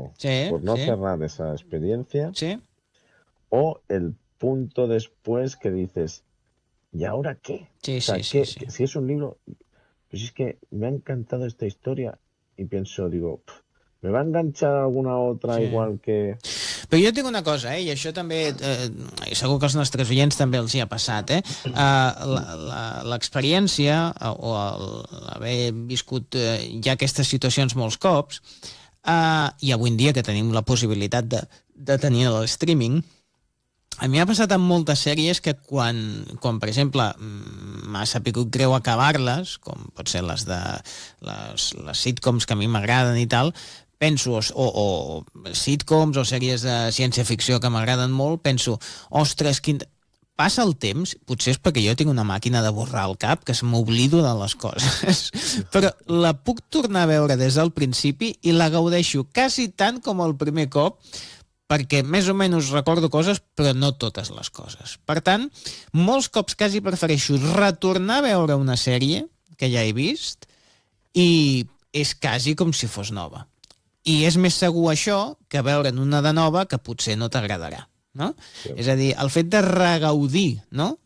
miedo por no cerrar esa experiencia, o el punto después que dices, ¿y ahora qué? Si es un libro, pues es que me ha encantado esta historia y pienso, digo, ¿me va a enganchar alguna otra igual que...? Però jo tinc una cosa, i això també, segur que als nostres oients també els hi ha passat, l'experiència o haver viscut ja aquestes situacions molts cops, i avui en dia que tenim la possibilitat de tenir el streaming, a mi m'ha passat amb moltes sèries que quan per exemple, m'ha sapigut greu acabar-les, com pot ser les sitcoms que a mi m'agraden i tal, penso, o sitcoms o sèries de ciència-ficció que m'agraden molt, penso, ostres, passa el temps, potser és perquè jo tinc una màquina de borrar al cap, que m'oblido de les coses, però la puc tornar a veure des del principi i la gaudeixo quasi tant com el primer cop, perquè més o menys recordo coses, però no totes les coses. Per tant, molts cops quasi prefereixo retornar a veure una sèrie que ja he vist i és quasi com si fos nova. I és més segur això que veure'n una de nova que potser no t'agradarà. No? Sí. És a dir, el fet de regaudir, no?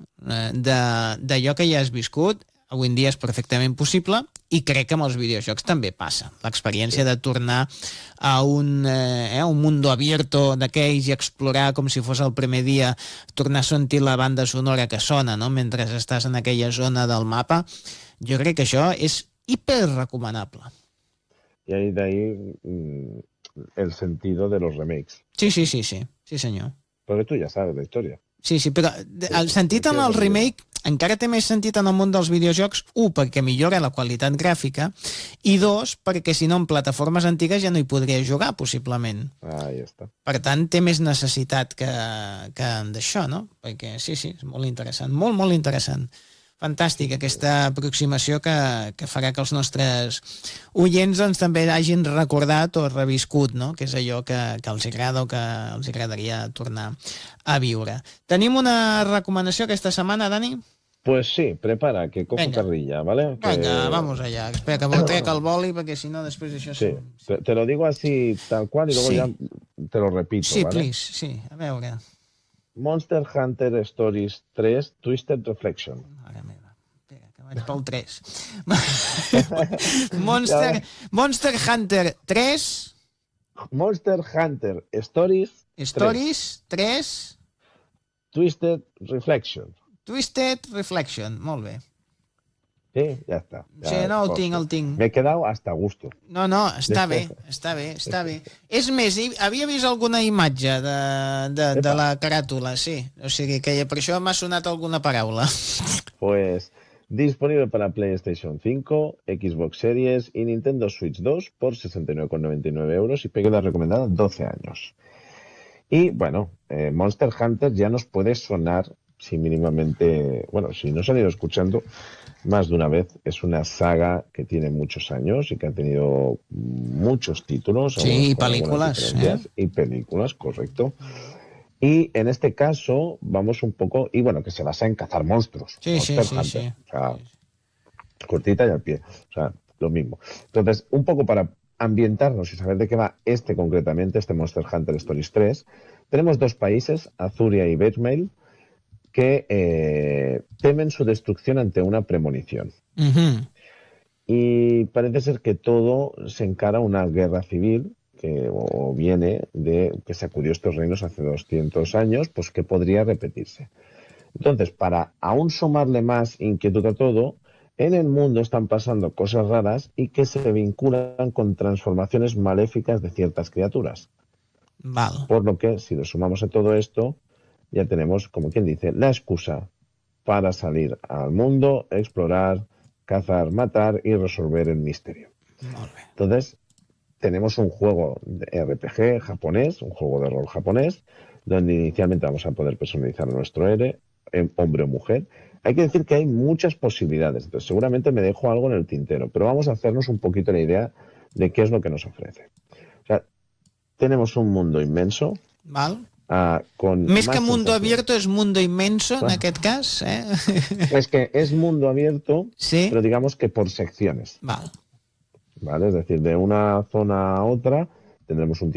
d'allò que ja has viscut, avui en dia és perfectament possible i crec que amb els videojocs també passa. L'experiència de tornar a un mundo abierto d'aquells i explorar com si fos el primer dia, tornar a sentir la banda sonora que sona, no? Mentre estàs en aquella zona del mapa, jo crec que això és hiper recomanable. Y ahí de ahí el sentido de los remakes. Sí, senyor. Porque tú ya sabes la història. Sí, però el sentit en el remake encara té més sentit en el món dels videojocs, perquè millora la qualitat gràfica, i dos, perquè si no en plataformes antigues ja no hi podria jugar, possiblement. Ah, ja està. Per tant, té més necessitat que d'això, no? Perquè sí, és molt interessant, molt, molt interessant. Fantàstic, aquesta aproximació que farà que els nostres oients doncs, també hagin recordat o reviscut, no? Que és allò que els agrada o que els agradaria tornar a viure. Tenim una recomanació aquesta setmana, Dani? Pues sí, prepara, que cojo carrilla, ¿vale? Venga, vamos allá. Espera, que trec el boli, perquè si no després això... Sí, te lo digo así tal cual y luego ya te lo repito, sí, ¿vale? Please, sí, a veure. Monster Hunter Stories 3 Twisted Reflection. Mare meva, espera, que vaig pel 3. Monster Hunter 3... Monster Hunter Stories 3... Twisted Reflection. Twisted Reflection, molt bé. Sí, ja està. Sí, no, el tinc. Me he quedado hasta a gusto. No, està bé. És més, havia vist alguna imatge de la caràtula, sí. O sigui que per això m'ha sonat alguna paraula. Pues disponible para PlayStation 5, Xbox Series y Nintendo Switch 2 por 69,99 euros y pegada recomendada 12 años. Y bueno, Monster Hunter ya nos puede sonar si mínimamente, bueno, si nos han ido escuchando más de una vez, es una saga que tiene muchos años y que ha tenido muchos títulos. Sí, y películas. Y películas, correcto. Y en este caso vamos un poco, y bueno, que se basa en cazar monstruos. Sí. O sea, cortita y al pie. O sea, lo mismo. Entonces, un poco para ambientarnos y saber de qué va concretamente, este Monster Hunter Stories 3, tenemos dos países, Azuria y Bedmail, que temen su destrucción ante una premonición. Uh-huh. Y parece ser que todo se encara a una guerra civil que viene de que sacudió estos reinos hace 200 años, pues que podría repetirse. Entonces, para aún sumarle más inquietud a todo, en el mundo están pasando cosas raras y que se vinculan con transformaciones maléficas de ciertas criaturas. Vale. Por lo que, si lo sumamos a todo esto, ya tenemos, como quien dice, la excusa para salir al mundo, explorar, cazar, matar y resolver el misterio. Entonces, tenemos un juego de RPG japonés, un juego de rol japonés, donde inicialmente vamos a poder personalizar a nuestro héroe, hombre o mujer. Hay que decir que hay muchas posibilidades, entonces seguramente me dejo algo en el tintero, pero vamos a hacernos un poquito la idea de qué es lo que nos ofrece. O sea, tenemos un mundo inmenso. Vale. Més que mundo abierto es mundo inmenso, en aquest cas. Es que es mundo abierto, ¿sí? Pero digamos que por secciones. Vale. Es decir, de una zona a otra tendremos un